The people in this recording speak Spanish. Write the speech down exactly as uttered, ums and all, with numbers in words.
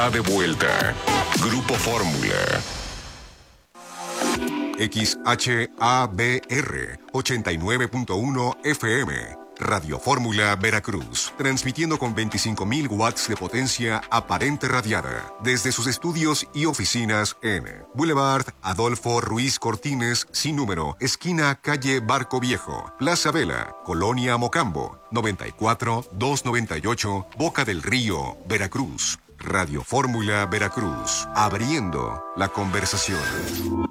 De vuelta. Grupo Fórmula. X H A B R ochenta y nueve punto uno F M. Radio Fórmula Veracruz. Transmitiendo con veinticinco mil watts de potencia aparente radiada. Desde sus estudios y oficinas en Boulevard Adolfo Ruiz Cortines, sin número, esquina calle Barco Viejo, Plaza Vela, Colonia Mocambo, noventa y cuatro, doscientos noventa y ocho, Boca del Río, Veracruz. Radio Fórmula Veracruz, abriendo la conversación.